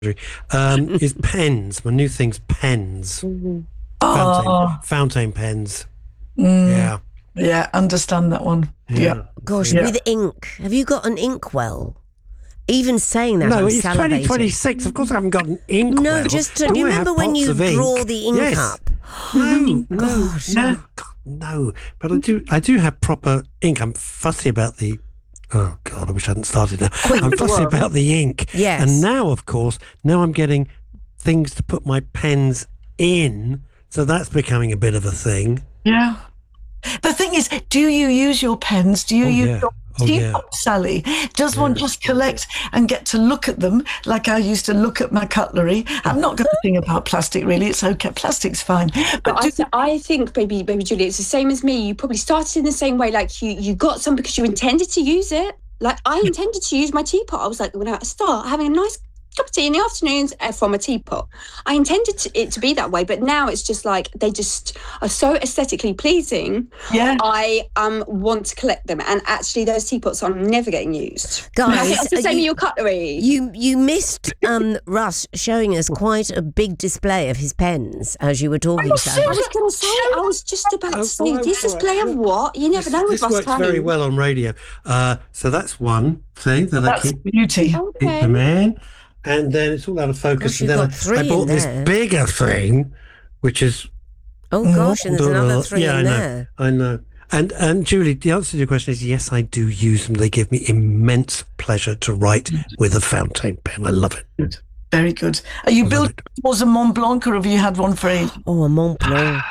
is pens. My new thing's pens. Oh, Fountain pens. mm, yeah, understand that one. Yeah. Gosh, Yeah. with ink. Have you got an inkwell? Even saying that, No, I'm it's salivating. 2026. Of course, I haven't got an ink. No, just to, Do do you I have remember when pots you of ink? draw the ink Yes. up? No, God. no. But I do have proper ink. I'm fussy about the. Oh God, I wish I hadn't started now. I'm fussy about the ink. Yes. And now, of course, I'm getting things to put my pens in. So that's becoming a bit of a thing. Yeah. The thing is, do you use your pens? Do you use yeah. your Oh, teapot, yeah. Sally? Does one just collect and get to look at them like I used to look at my cutlery? I'm not going to think about plastic, really. It's okay. Plastic's fine. But I think, baby Julie, it's the same as me. You probably started in the same way. Like you got some because you intended to use it. Like I intended to use my teapot. I was like, when I start having a nice cup of tea in the afternoons from a teapot. I intended it to be that way, but now it's just like they just are so aesthetically pleasing. Yeah. I want to collect them, and actually those teapots are never getting used. Guys, I think it's the same with your cutlery. You missed Russ showing us quite a big display of his pens as you were talking. I was going to say, I was just about to say, this display of what? You never know with This Russ works very well on radio. So that's one thing that I keep beauty. keep them in. And then it's all out of focus. Gosh, And you've then got three I bought in this there. bigger thing, which is Oh gosh, and there's another three yeah, in I know, there. I know. And Julie, the answer to your question is yes, I do use them. They give me immense pleasure to write with a fountain pen. I love it. Very good. Are you building towards a Mont Blanc, or have you had one for ages? Oh, a Mont Blanc.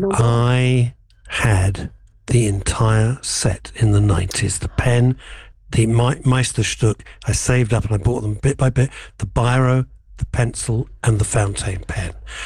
I had the entire set in the 90s. The pen, the Meisterstück, I saved up and I bought them bit by bit. The biro, the pencil, and the fountain pen.